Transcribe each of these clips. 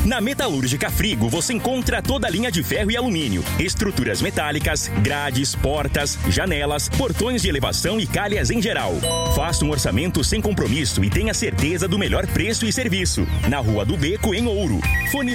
Na Metalúrgica Frigo você encontra toda a linha de ferro e alumínio, estruturas metálicas, grades, portas, janelas, portões de elevação e calhas em geral. Faça um orçamento sem compromisso e tenha certeza do melhor preço e serviço. Na Rua do Beco, em Ouro. Fone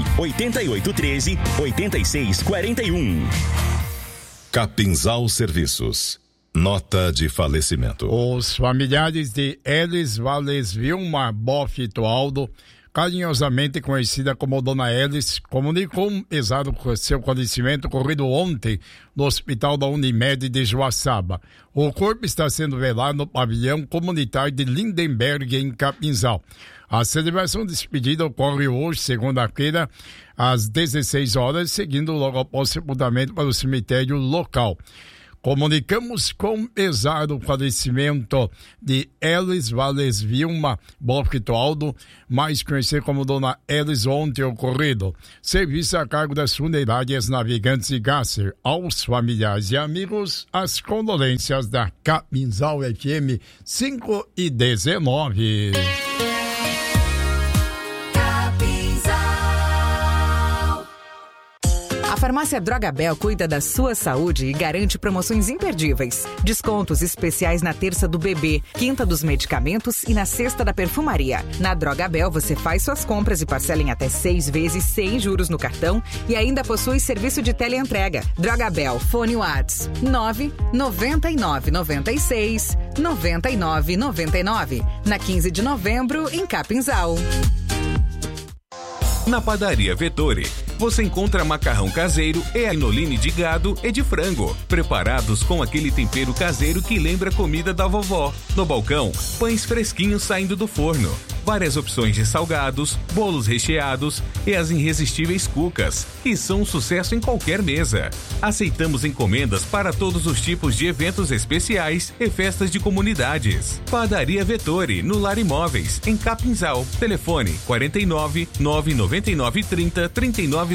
9-8813-8641. Capinzal Serviços. Nota de falecimento. Os familiares de Elis Vales Vilma Bofito Aldo, carinhosamente conhecida como Dona Elis, comunicou pesado seu falecimento ocorrido ontem no Hospital da Unimed de Joaçaba. O corpo está sendo velado no pavilhão comunitário de Lindenberg, em Capinzal. A celebração de despedida ocorre hoje, segunda-feira, às 16 horas, seguindo logo após o sepultamento para o cemitério local. Comunicamos com pesar o falecimento de Elis Vales Vilma Bofito Aldo, mais conhecida como Dona Elis, ontem ocorrido. Serviço a cargo das funerárias Navegantes e Gasser. Aos familiares e amigos, as condolências da Capinzal FM 5:19. A farmácia Drogabel cuida da sua saúde e garante promoções imperdíveis. Descontos especiais na terça do bebê, quinta dos medicamentos e na sexta da perfumaria. Na Drogabel você faz suas compras e parcela em até 6 vezes sem juros no cartão e ainda possui serviço de teleentrega. Drogabel, fone Whats 999969999. Na 15 de novembro, em Capinzal. Na Padaria Vettori, você encontra macarrão caseiro e anoline de gado e de frango, preparados com aquele tempero caseiro que lembra a comida da vovó. No balcão, pães fresquinhos saindo do forno, várias opções de salgados, bolos recheados e as irresistíveis cucas, que são um sucesso em qualquer mesa. Aceitamos encomendas para todos os tipos de eventos especiais e festas de comunidades. Padaria Vettori, no Lar Imóveis, em Capinzal. Telefone 49 999 30 3900.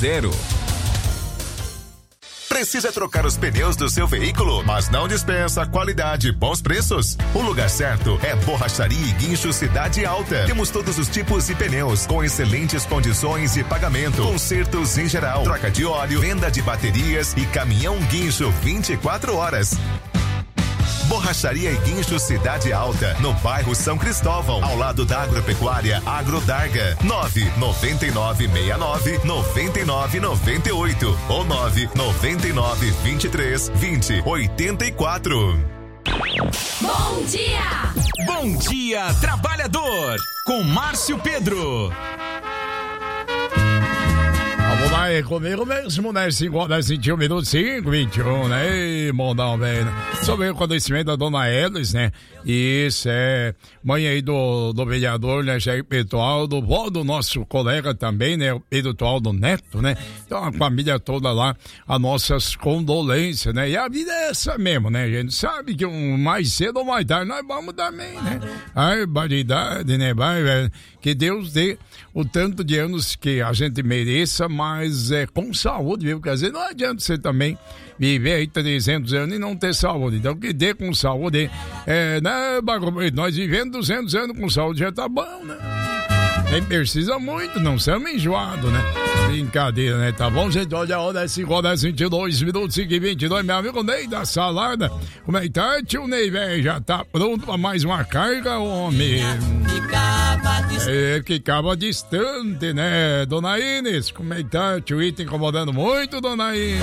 Precisa trocar os pneus do seu veículo, mas não dispensa qualidade e bons preços? O lugar certo é Borracharia e Guincho Cidade Alta. Temos todos os tipos de pneus com excelentes condições de pagamento, consertos em geral, troca de óleo, venda de baterias e caminhão guincho 24 horas. Borracharia e Guincho Cidade Alta, no bairro São Cristóvão, ao lado da Agropecuária Agrodarga. 99998 ou 999232084. Bom dia! Bom dia, trabalhador! Com Márcio Pedro. Vamos lá, é comigo mesmo, né? 5 horas, 21 minutos, 5:21, né? Ei, mondão, velho. Sobre o acontecimento da Dona Elis, né? Isso, é mãe aí do vereador, né? Jair Pedro Aldo, vó do nosso colega também, né? O Pedro Aldo Neto, né? Então, a família toda lá, as nossas condolências, né? E a vida é essa mesmo, né? A gente sabe que mais cedo ou mais tarde nós vamos também, né? Ai, barbaridade, né? Vai, velho. Que Deus dê o tanto de anos que a gente mereça, mas com saúde, viu? Quer dizer, não adianta você também viver aí 300 anos e não ter saúde. Então, que dê com saúde, né? Nós vivendo 200 anos com saúde já tá bom, né? Nem precisa muito, não somos enjoados, né? Brincadeira, né? Tá bom, gente? Olha a hora, 5 horas, 22 minutos, 5:22. Meu amigo Ney da Salada. Como é que tá, tio Ney, velho? Já tá pronto pra mais uma carga, homem? Ficava distante, né? Dona Inês, como é que tá? Tio Ita incomodando muito, Dona Inês?